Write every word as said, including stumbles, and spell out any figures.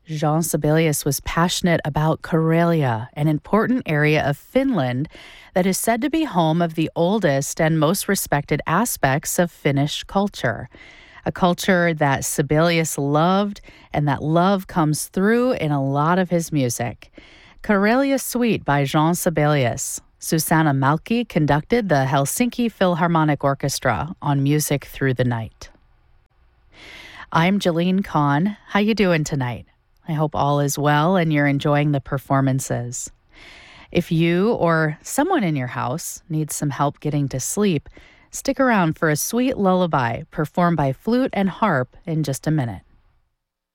Jean Sibelius was passionate about Karelia, an important area of Finland that is said to be home of the oldest and most respected aspects of Finnish culture. A culture that Sibelius loved, and that love comes through in a lot of his music. Karelia Suite by Jean Sibelius. Susanna Malki conducted the Helsinki Philharmonic Orchestra on Music Through the Night. I'm Jeline Kahn. How you doing tonight? I hope all is well and you're enjoying the performances. If you or someone in your house needs some help getting to sleep, stick around for a sweet lullaby performed by flute and harp in just a minute.